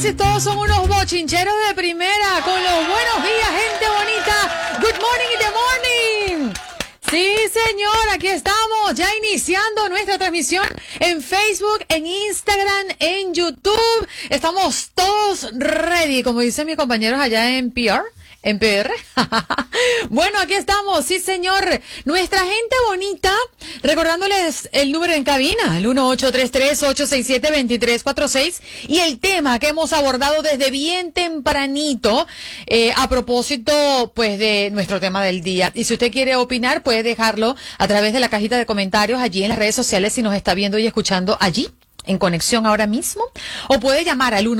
si todos son unos bochincheros de primera, con los buenos días, gente bonita. Good morning in the morning. Sí, señor, aquí estamos, ya iniciando nuestra transmisión en Facebook, en Instagram, en YouTube. Estamos todos ready, como dicen mis compañeros allá en PR. ¿En PR? Bueno, aquí estamos, sí señor, nuestra gente bonita, recordándoles el número en cabina, el 1833-867-2346, y el tema que hemos abordado desde bien tempranito, a propósito, pues, de nuestro tema del día. Y si usted quiere opinar, puede dejarlo a través de la cajita de comentarios allí en las redes sociales, si nos está viendo y escuchando allí en conexión ahora mismo, o puede llamar al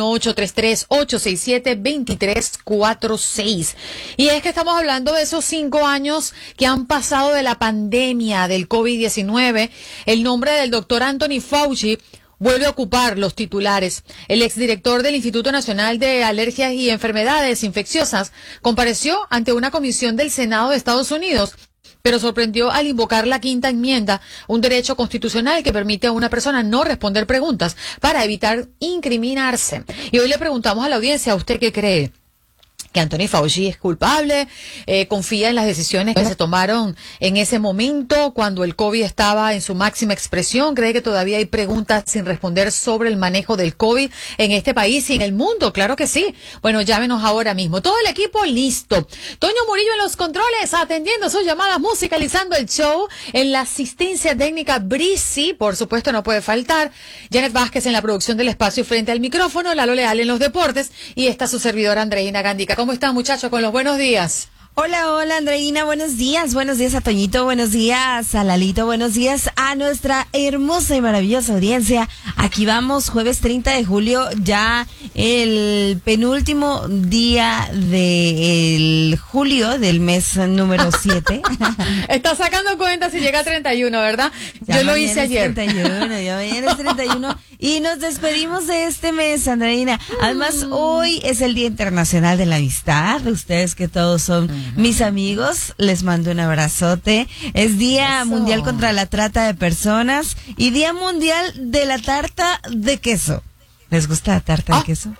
1833-867-2346. Y es que estamos hablando de esos 5 años que han pasado de la pandemia del COVID-19. El nombre del doctor Anthony Fauci vuelve a ocupar los titulares. El exdirector del Instituto Nacional de Alergias y Enfermedades Infecciosas compareció ante una comisión del Senado de Estados Unidos, pero sorprendió al invocar la quinta enmienda, un derecho constitucional que permite a una persona no responder preguntas para evitar incriminarse. Y hoy le preguntamos a la audiencia, ¿a usted qué cree? ¿Que Anthony Fauci es culpable? ¿Confía en las decisiones que se tomaron en ese momento cuando el COVID estaba en su máxima expresión? ¿Cree que todavía hay preguntas sin responder sobre el manejo del COVID en este país y en el mundo? Claro que sí. Bueno, llámenos ahora mismo. Todo el equipo listo. Toño Murillo en los controles, atendiendo sus llamadas, musicalizando el show. En la asistencia técnica, Brisi, por supuesto, no puede faltar. Janet Vázquez en la producción del espacio frente al micrófono. Lalo Leal en los deportes. Y está su servidora Andreina Gandica. ¿Cómo están, muchachos, con los buenos días? Hola, hola, Andreina, buenos días a Toñito, buenos días a Lalito, buenos días a nuestra hermosa y maravillosa audiencia. Aquí vamos, jueves 30 de julio, ya el penúltimo día del julio del mes número 7. Está sacando cuenta si llega a 31, ¿verdad? Yo lo hice ayer. 31, ya mañana es 31 y nos despedimos de este mes, Andreina. Además, hoy es el Día Internacional de la Amistad, ustedes que todos son mis amigos, les mando un abrazote. Es Día Mundial contra la Trata de Personas y Día Mundial de la Tarta de Queso. ¿Les gusta la tarta de queso?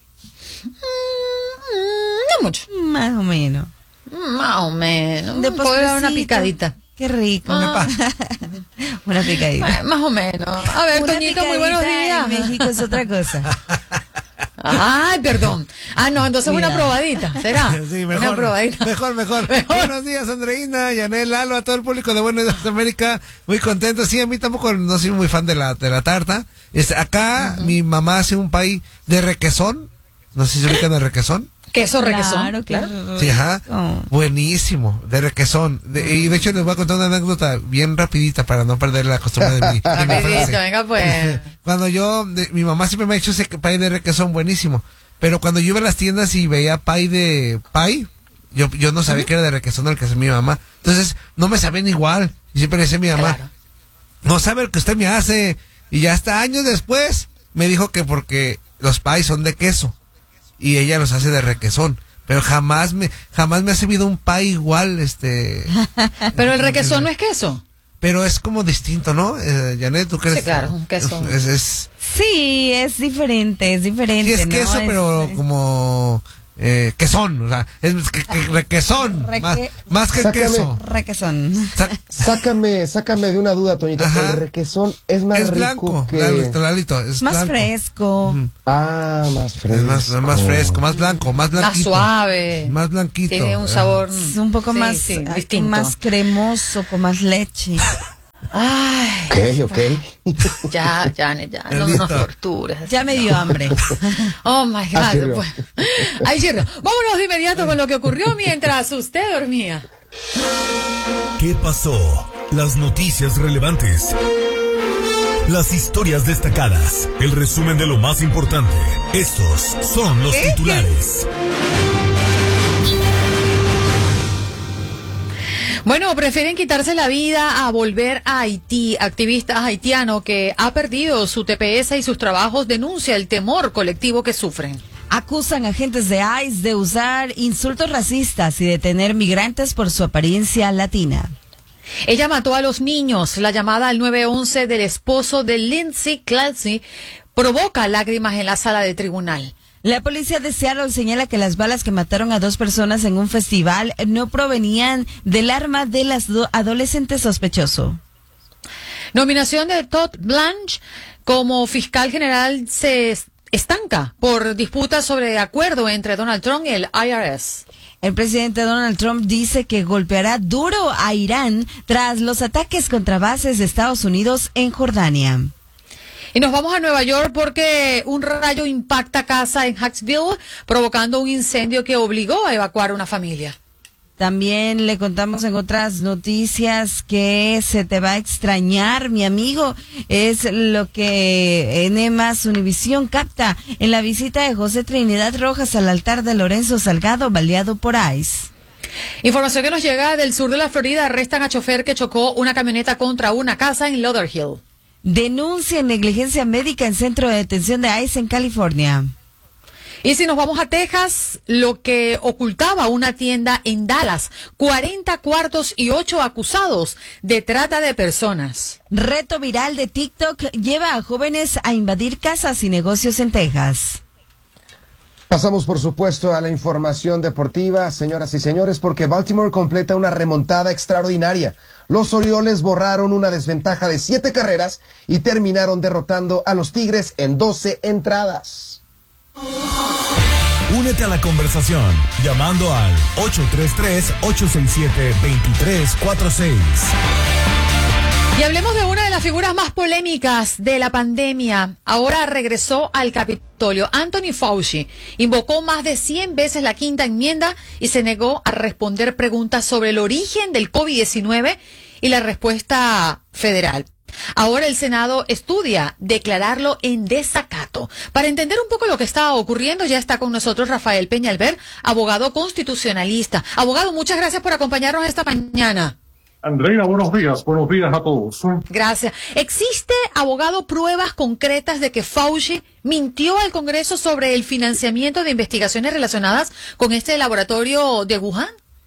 No mucho. Más o menos. Más o menos. De Puedo dar una picadita. Qué rico. Una picadita. Más o menos. A ver, Una Toñito, muy buenos días. En México es otra cosa. Ay, perdón. No, entonces una probadita, ¿será? Sí, mejor. Una probadita. Mejor. Buenos días, Andreina, Yanel, Lalo, a todo el público de Buenos Días América. Muy contento. Sí, a mí tampoco no soy muy fan de la tarta. Acá mi mamá hace un pay de requesón. No sé si se ubican de requesón. Queso requesón. Claro. Sí, ajá. Buenísimo, de requesón. Y de hecho les voy a contar una anécdota bien rapidita para no perder la costumbre de mi frase. Venga pues. Cuando mi mamá siempre me ha hecho ese pay de requesón buenísimo. Pero cuando yo iba a las tiendas y veía pay de pay, yo no sabía que era de requesón el que hace mi mamá. Entonces no me sabían igual. Y siempre le decía a mi mamá, claro, no sabe el que usted me hace. Y ya hasta años después me dijo que porque los pay son de queso y ella los hace de requesón, pero jamás me ha servido un pay igual, Pero el requesón no es queso. Pero es como distinto, ¿no? Janet, ¿tú crees? Sí, claro, un queso. Sí, es diferente. Sí, es queso, ¿no? Pero como quesón, o sea, es requesón, más que queso. Requesón. Sácame de una duda, Toñito. El requesón es más rico blanco, que... Lalito, es más blanco. Fresco. Más fresco. Es más fresco, más blanco, más blanquito. Más suave. Más blanquito. Tiene un sabor es un poco más distinto. Más cremoso, con más leche. Ay. Ok. Ya, no nos torturas. Ya me dio hambre. Oh my God. Pues. Ay, cierto. Vámonos de inmediato con lo que ocurrió mientras usted dormía. ¿Qué pasó? Las noticias relevantes. Las historias destacadas. El resumen de lo más importante. Estos son los titulares. Bueno, prefieren quitarse la vida a volver a Haití. Activista haitiano que ha perdido su TPS y sus trabajos denuncia el temor colectivo que sufren. Acusan agentes de ICE de usar insultos racistas y detener migrantes por su apariencia latina. Ella mató a los niños. La llamada al 911 del esposo de Lindsay Clancy provoca lágrimas en la sala de tribunal. La policía de Seattle señala que las balas que mataron a 2 personas en un festival no provenían del arma del adolescente sospechoso. Nominación de Todd Blanche como fiscal general se estanca por disputas sobre acuerdo entre Donald Trump y el IRS. El presidente Donald Trump dice que golpeará duro a Irán tras los ataques contra bases de Estados Unidos en Jordania. Y nos vamos a Nueva York porque un rayo impacta casa en Hacksville, provocando un incendio que obligó a evacuar a una familia. También le contamos en otras noticias que se te va a extrañar, mi amigo. Es lo que N+ Univisión capta en la visita de José Trinidad Rojas al altar de Lorenzo Salgado, baleado por ICE. Información que nos llega del sur de la Florida. Arrestan a chofer que chocó una camioneta contra una casa en Lauderhill. Denuncian negligencia médica en centro de detención de ICE en California. Y si nos vamos a Texas, lo que ocultaba una tienda en Dallas, 40 cuartos y 8 acusados de trata de personas. Reto viral de TikTok lleva a jóvenes a invadir casas y negocios en Texas. Pasamos, por supuesto, a la información deportiva, señoras y señores, porque Baltimore completa una remontada extraordinaria. Los Orioles borraron una desventaja de 7 carreras y terminaron derrotando a los Tigres en 12 entradas. Únete a la conversación llamando al 833-867-2346. Y hablemos de una de las figuras más polémicas de la pandemia. Ahora regresó al Capitolio. Anthony Fauci invocó más de 100 veces la quinta enmienda y se negó a responder preguntas sobre el origen del COVID-19 y la respuesta federal. Ahora el Senado estudia declararlo en desacato. Para entender un poco lo que está ocurriendo, ya está con nosotros Rafael Peñalver, abogado constitucionalista. Abogado, muchas gracias por acompañarnos esta mañana. Andreina, buenos días a todos. Gracias. ¿Existe, abogado, pruebas concretas de que Fauci mintió al Congreso sobre el financiamiento de investigaciones relacionadas con este laboratorio de Wuhan?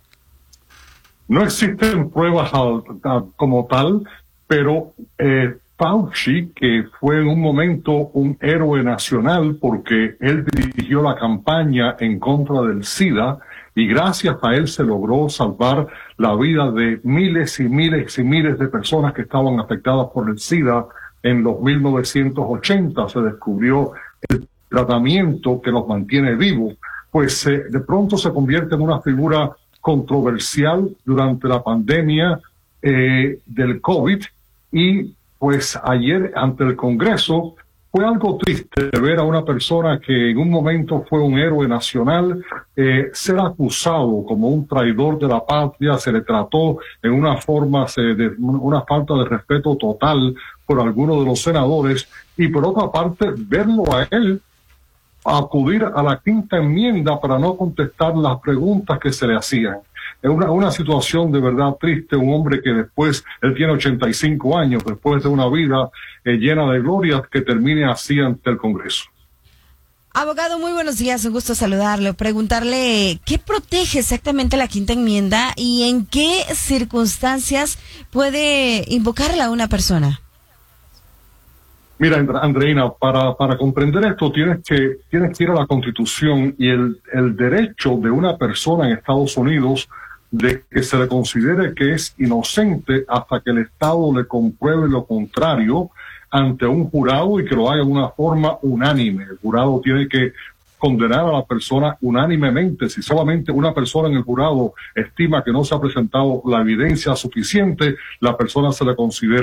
No existen pruebas como tal, pero Fauci, que fue en un momento un héroe nacional porque él dirigió la campaña en contra del SIDA, y gracias a él se logró salvar la vida de miles y miles y miles de personas que estaban afectadas por el SIDA. En los 1980 se descubrió el tratamiento que los mantiene vivos. Pues de pronto se convierte en una figura controversial durante la pandemia del COVID, y pues ayer ante el Congreso fue algo triste ver a una persona que en un momento fue un héroe nacional ser acusado como un traidor de la patria. Se le trató en una forma de una falta de respeto total por algunos de los senadores, y por otra parte verlo a él acudir a la quinta enmienda para no contestar las preguntas que se le hacían. Es una situación de verdad triste. Un hombre que después, él tiene 85 años, después de una vida llena de glorias, que termine así ante el Congreso. Abogado, muy buenos días, un gusto saludarle. Preguntarle, ¿qué protege exactamente la quinta enmienda y en qué circunstancias puede invocarla una persona? Mira, Andreina, para comprender esto tienes que ir a la Constitución y el derecho de una persona en Estados Unidos de que se le considere que es inocente hasta que el Estado le compruebe lo contrario ante un jurado, y que lo haga de una forma unánime. El jurado tiene que condenar a la persona unánimemente. Si solamente una persona en el jurado estima que no se ha presentado la evidencia suficiente, la persona se le considera